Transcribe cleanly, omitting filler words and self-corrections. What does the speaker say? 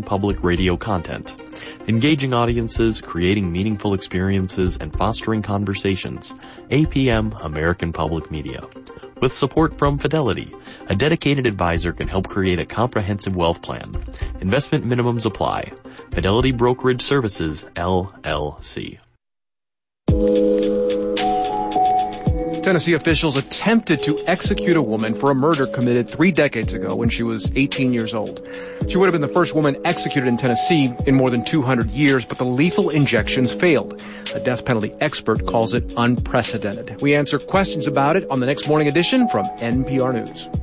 Public Radio content. Engaging audiences, creating meaningful experiences, and fostering conversations. APM American Public Media. With support from Fidelity, a dedicated advisor can help create a comprehensive wealth plan. Investment minimums apply. Fidelity Brokerage Services, LLC. Tennessee officials attempted to execute a woman for a murder committed 3 decades ago when she was 18 years old. She would have been the first woman executed in Tennessee in more than 200 years, but the lethal injections failed. A death penalty expert calls it unprecedented. We answer questions about it on the next morning edition from NPR News.